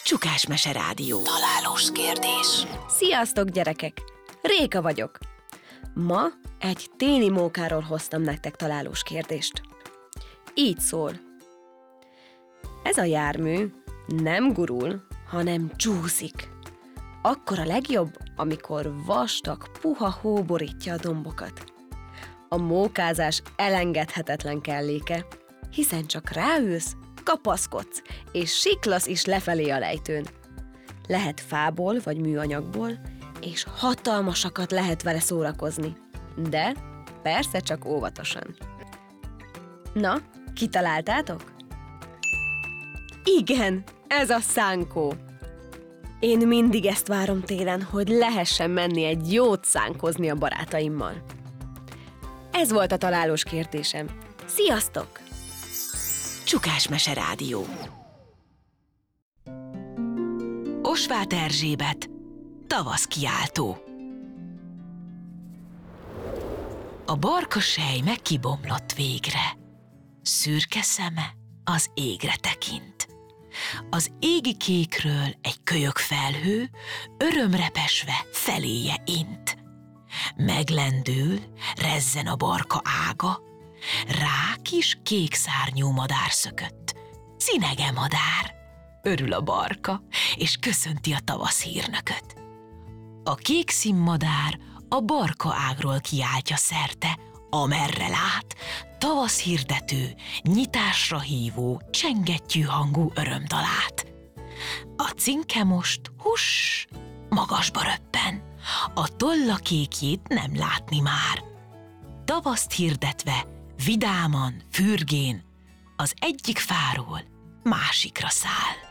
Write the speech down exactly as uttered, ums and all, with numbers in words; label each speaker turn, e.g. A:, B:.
A: Csukás Mese Rádió. Találós kérdés.
B: Sziasztok, gyerekek! Réka vagyok. Ma egy téli mókáról hoztam nektek találós kérdést. Így szól. Ez a jármű nem gurul, hanem csúszik. Akkor a legjobb, amikor vastag, puha hó borítja a dombokat. A mókázás elengedhetetlen kelléke, hiszen csak ráülsz, kapaszkodsz, és siklasz is lefelé a lejtőn. Lehet fából vagy műanyagból, és hatalmasakat lehet vele szórakozni. De persze csak óvatosan. Na, kitaláltátok? Igen, ez a szánkó. Én mindig ezt várom télen, hogy lehessen menni egy jót szánkozni a barátaimmal. Ez volt a találós kérdésem. Sziasztok!
A: Csukás Mese Rádió. Osváth Erzsébet, tavaszkiáltó. A barka selyme kibomlott végre, szürke szeme az égre tekint. Az égi kékről egy kölyök felhő örömre pesve feléje int. Meglendül, rezzen a barka ága, rá kis kék szárnyú madár szökött. Cinege madár! Örül a barka, és köszönti a tavasz hírnököt. A kék színmadár a barka ágról kiáltja szerte, amerre lát, tavasz hirdető, nyitásra hívó, csengettyű hangú örömdalát. A cinke most, huss, magasba röppen, a tolla kékjét nem látni már. Tavaszt hirdetve, vidáman, fürgén, az egyik fáról másikra száll.